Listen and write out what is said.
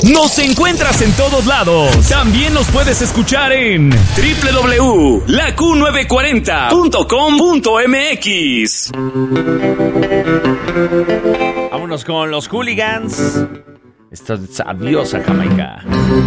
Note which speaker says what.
Speaker 1: Nos encuentras en todos lados. También nos puedes escuchar en www.laq940.com.mx.
Speaker 2: Vámonos con los Hooligans. Esto es Sabiosa Jamaica.